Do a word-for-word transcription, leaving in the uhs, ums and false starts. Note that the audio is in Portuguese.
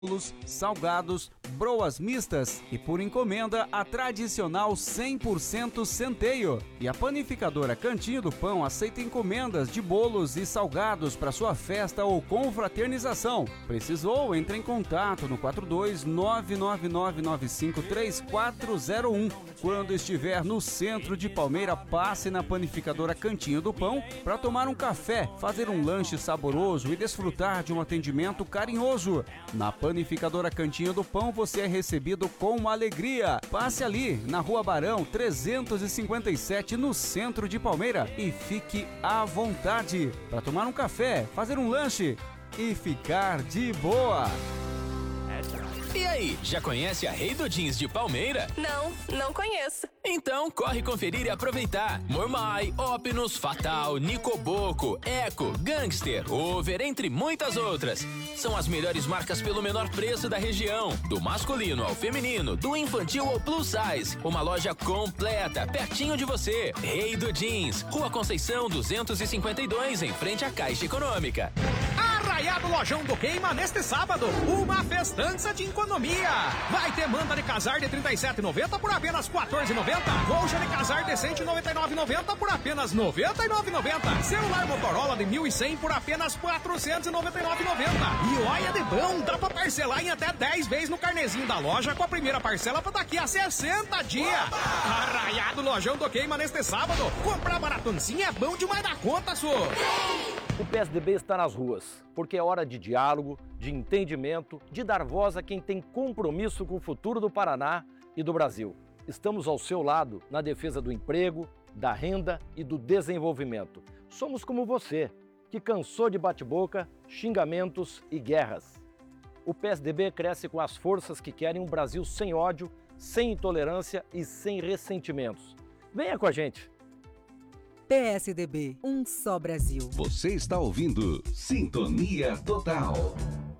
bolos, salgados, broas mistas e por encomenda a tradicional cem por cento centeio. E a panificadora Cantinho do Pão aceita encomendas de bolos e salgados para sua festa ou confraternização. Precisou? Entre em contato no quatro dois nove nove nove nove cinco três quatro zero um. Quando estiver no centro de Palmeira, passe na panificadora Cantinho do Pão para tomar um café, fazer um lanche saboroso e desfrutar de um atendimento carinhoso. Na panificadora Cantinho do Pão você é recebido com alegria. Passe ali na Rua Barão trezentos e cinquenta e sete, no centro de Palmeira, e fique à vontade para tomar um café, fazer um lanche e ficar de boa. E aí, já conhece a Rei do Jeans de Palmeira? Não, não conheço. Então corre conferir e aproveitar. Mormai, Opinus, Fatal, Nicoboco, Eco, Gangster, Over, entre muitas outras. São as melhores marcas pelo menor preço da região. Do masculino ao feminino, do infantil ao plus size. Uma loja completa, pertinho de você. Rei do Jeans, Rua Conceição duzentos e cinquenta e dois, em frente à Caixa Econômica. Arraiado Lojão do Queima neste sábado, uma festança de economia. Vai ter manta de casar de trinta e sete reais e noventa centavos por apenas quatorze reais e noventa centavos. Colcha de casar decente noventa e nove reais e noventa centavos por apenas noventa e nove reais e noventa centavos. Celular Motorola de mil e cem por apenas quatrocentos e noventa e nove reais e noventa centavos. E olha de bom, dá pra parcelar em até dez vezes no carnezinho da loja, com a primeira parcela pra daqui a sessenta dias. Arraiado Lojão do Queima neste sábado. Comprar baratoncinho é bom demais da conta, sô. O P S D B está nas ruas, porque é hora de diálogo, de entendimento, de dar voz a quem tem compromisso com o futuro do Paraná e do Brasil. Estamos ao seu lado na defesa do emprego, da renda e do desenvolvimento. Somos como você, que cansou de bate-boca, xingamentos e guerras. O P S D B cresce com as forças que querem um Brasil sem ódio, sem intolerância e sem ressentimentos. Venha com a gente! P S D B, um só Brasil. Você está ouvindo Sintonia Total.